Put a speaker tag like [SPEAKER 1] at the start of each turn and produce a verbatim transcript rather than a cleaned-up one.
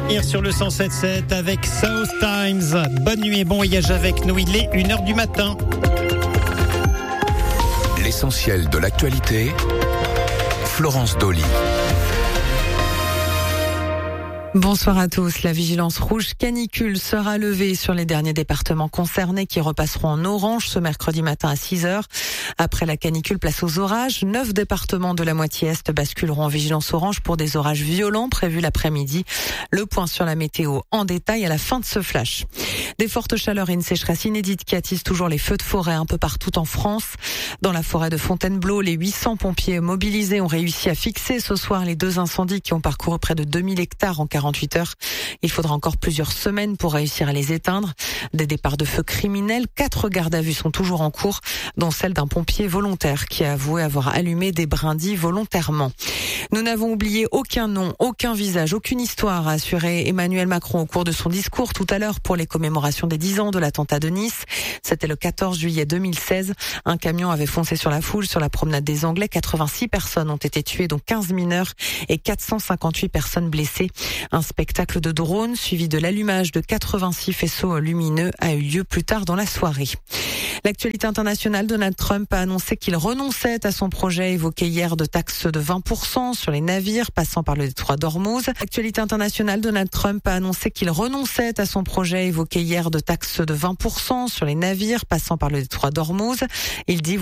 [SPEAKER 1] Hier sur le cent sept sept avec South Times. Bonne nuit et bon voyage avec nous. Il est une heure du matin.
[SPEAKER 2] L'essentiel de l'actualité, Florence Dolly.
[SPEAKER 3] Bonsoir à tous. La vigilance rouge canicule sera levée sur les derniers départements concernés qui repasseront en orange ce mercredi matin à six heures. Après la canicule, place aux orages. Neuf départements de la moitié est basculeront en vigilance orange pour des orages violents prévus l'après-midi. Le point sur la météo en détail à la fin de ce flash. Des fortes chaleurs et une sécheresse inédite qui attisent toujours les feux de forêt un peu partout en France. Dans la forêt de Fontainebleau, les huit cents pompiers mobilisés ont réussi à fixer ce soir les deux incendies qui ont parcouru près de deux mille hectares en quarante-huit heures. Il faudra encore plusieurs semaines pour réussir à les éteindre. Des départs de feu criminels, quatre gardes à vue sont toujours en cours, dont celle d'un pompier volontaire qui a avoué avoir allumé des brindilles volontairement. Nous n'avons oublié aucun nom, aucun visage, aucune histoire, a assuré Emmanuel Macron au cours de son discours tout à l'heure pour les commémorations des dix ans de l'attentat de Nice. C'était le quatorze juillet deux mille seize. Un camion avait foncé sur la foule sur la promenade des Anglais. quatre-vingt-six personnes ont été tuées, dont quinze mineurs et quatre cent cinquante-huit personnes blessées. Un spectacle de drone suivi de l'allumage de quatre-vingt-six faisceaux lumineux a eu lieu plus tard dans la soirée. L'actualité internationale, Donald Trump a annoncé qu'il renonçait à son projet évoqué hier de taxe de vingt pour cent sur les navires passant par le détroit d'Ormuz. L'actualité internationale, Donald Trump a annoncé qu'il renonçait à son projet évoqué hier de taxe de vingt pour cent sur les navires passant par le détroit d'Ormuz. Il dit